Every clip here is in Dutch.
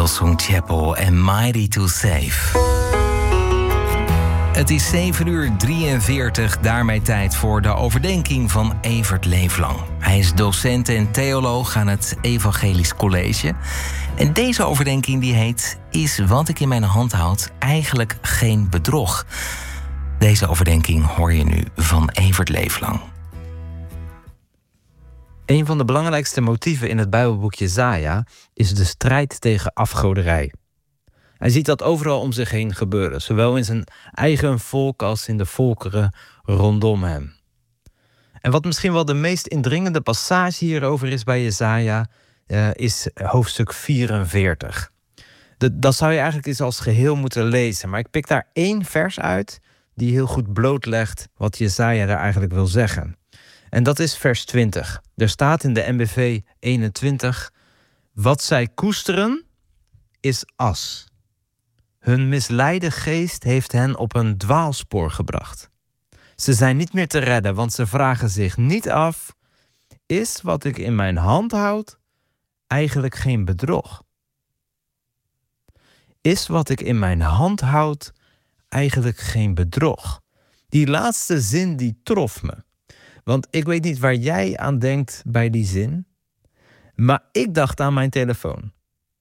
Hillsong Chapel en Mighty to Save. Het is 7:43, daarmee tijd voor de overdenking van Evert Leeflang. Hij is docent en theoloog aan het Evangelisch College. En deze overdenking die heet: Is wat ik in mijn hand houd eigenlijk geen bedrog? Deze overdenking hoor je nu van Evert Leeflang. Een van de belangrijkste motieven in het Bijbelboek Jesaja is de strijd tegen afgoderij. Hij ziet dat overal om zich heen gebeuren, zowel in zijn eigen volk als in de volkeren rondom hem. En wat misschien wel de meest indringende passage hierover is bij Jesaja, is hoofdstuk 44. Dat zou je eigenlijk eens als geheel moeten lezen, maar ik pik daar 1 vers uit die heel goed blootlegt wat Jesaja daar eigenlijk wil zeggen. En dat is vers 20. Er staat in de NBV 21: wat zij koesteren is as. Hun misleide geest heeft hen op een dwaalspoor gebracht. Ze zijn niet meer te redden, want ze vragen zich niet af: is wat ik in mijn hand houd eigenlijk geen bedrog? Is wat ik in mijn hand houd eigenlijk geen bedrog? Die laatste zin die trof me. Want ik weet niet waar jij aan denkt bij die zin, maar ik dacht aan mijn telefoon.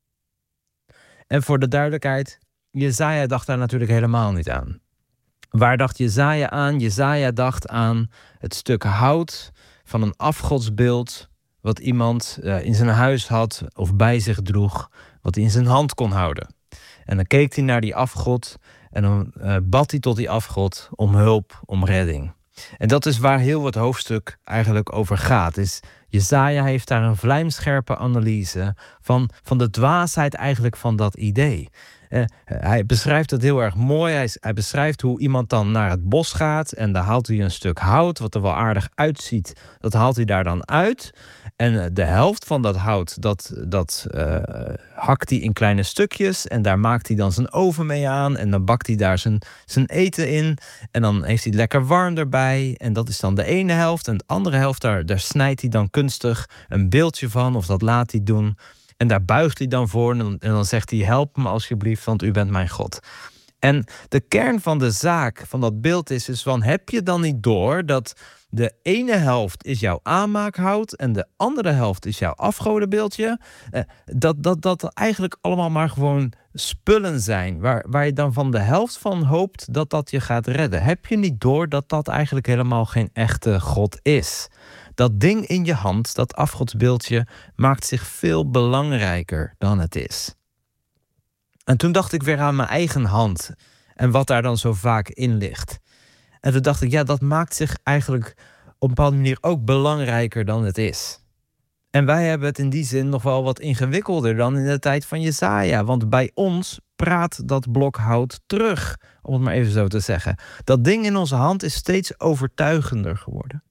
En voor de duidelijkheid, Jesaja dacht daar natuurlijk helemaal niet aan. Waar dacht Jesaja aan? Jesaja dacht aan het stuk hout van een afgodsbeeld wat iemand in zijn huis had of bij zich droeg, wat hij in zijn hand kon houden. En dan keek hij naar die afgod en dan bad hij tot die afgod om hulp, om redding. En dat is waar heel het hoofdstuk eigenlijk over gaat. Jesaja heeft daar een vlijmscherpe analyse van de dwaasheid eigenlijk van dat idee. Hij beschrijft het heel erg mooi. Hij beschrijft hoe iemand dan naar het bos gaat en daar haalt hij een stuk hout wat er wel aardig uitziet. Dat haalt hij daar dan uit. En de helft van dat hout, dat hakt hij in kleine stukjes. En daar maakt hij dan zijn oven mee aan. En dan bakt hij daar zijn eten in. En dan heeft hij het lekker warm erbij. En dat is dan de ene helft. En de andere helft, daar snijdt hij dan kunstig een beeldje van. Of dat laat hij doen. En daar buigt hij dan voor. En dan zegt hij: help me alsjeblieft, want u bent mijn God. En de kern van de zaak van dat beeld is dus van: heb je dan niet door dat de ene helft is jouw aanmaakhout en de andere helft is jouw afgodenbeeldje? Dat eigenlijk allemaal maar gewoon spullen zijn waar je dan van de helft van hoopt dat je gaat redden. Heb je niet door dat eigenlijk helemaal geen echte God is? Dat ding in je hand, dat afgodsbeeldje, maakt zich veel belangrijker dan het is. En toen dacht ik weer aan mijn eigen hand en wat daar dan zo vaak in ligt. En toen dacht ik, ja, dat maakt zich eigenlijk op een bepaalde manier ook belangrijker dan het is. En wij hebben het in die zin nog wel wat ingewikkelder dan in de tijd van Jesaja. Want bij ons praat dat blok hout terug, om het maar even zo te zeggen. Dat ding in onze hand is steeds overtuigender geworden.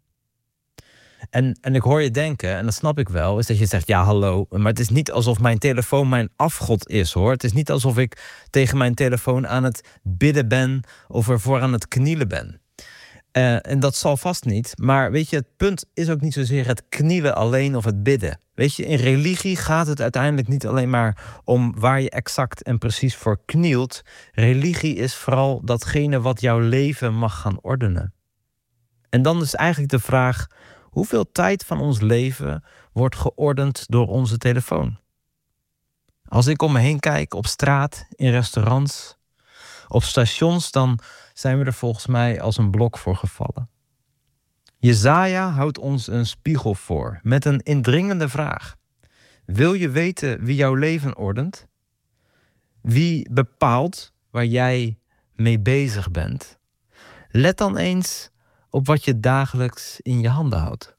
En ik hoor je denken, en dat snap ik wel, is dat je zegt: ja, hallo, maar het is niet alsof mijn telefoon mijn afgod is, hoor. Het is niet alsof ik tegen mijn telefoon aan het bidden ben of ervoor aan het knielen ben. En dat zal vast niet, maar weet je, het punt is ook niet zozeer het knielen alleen of het bidden. Weet je, in religie gaat het uiteindelijk niet alleen maar om waar je exact en precies voor knielt. Religie is vooral datgene wat jouw leven mag gaan ordenen. En dan is eigenlijk de vraag: hoeveel tijd van ons leven wordt geordend door onze telefoon? Als ik om me heen kijk, op straat, in restaurants, op stations, dan zijn we er volgens mij als een blok voor gevallen. Jesaja houdt ons een spiegel voor met een indringende vraag. Wil je weten wie jouw leven ordent? Wie bepaalt waar jij mee bezig bent? Let dan eens op wat je dagelijks in je handen houdt.